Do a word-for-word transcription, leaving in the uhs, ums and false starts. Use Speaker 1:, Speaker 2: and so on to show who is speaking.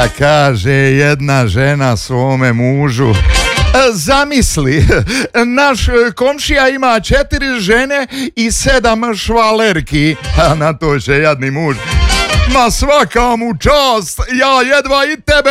Speaker 1: Kaže jedna žena svome mužu: zamisli, naš komšija ima četiri žene i sedam švalerki. A na to će jadni muž: ma svaka mu čast, ja jedva i tebe